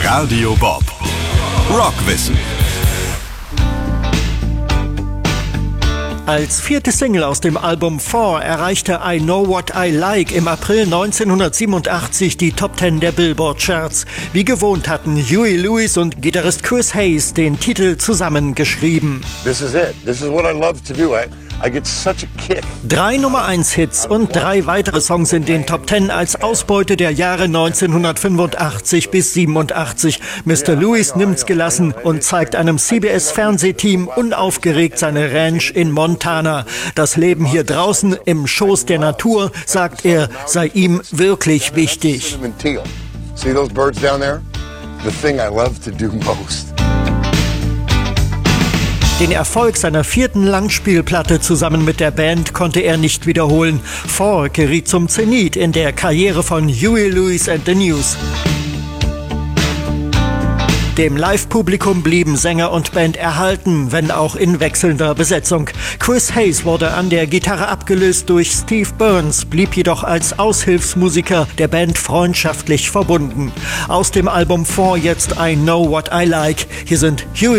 Radio Bob. Rockwissen. Als vierte Single aus dem Album 4 erreichte I Know What I Like im April 1987 die Top 10 der Billboard-Charts. Wie gewohnt hatten Huey Lewis und Gitarrist Chris Hayes den Titel zusammengeschrieben. This is it. This is what I love to do. I get such a kick. 3 Nummer-1-Hits und 3 weitere Songs in den Top 10 als Ausbeute der Jahre 1985 bis 87. Mr. Lewis nimmt's gelassen und zeigt einem CBS-Fernsehteam unaufgeregt seine Ranch in Montana. Das Leben hier draußen im Schoß der Natur, sagt er, sei ihm wirklich wichtig. See those birds down there? The thing I love to do most. Den Erfolg seiner 4. Langspielplatte zusammen mit der Band konnte er nicht wiederholen. 4 geriet zum Zenit in der Karriere von Huey Lewis and the News. Dem Live-Publikum blieben Sänger und Band erhalten, wenn auch in wechselnder Besetzung. Chris Hayes wurde an der Gitarre abgelöst durch Steve Burns, blieb jedoch als Aushilfsmusiker der Band freundschaftlich verbunden. Aus dem Album 4 jetzt I Know What I Like. Hier sind Huey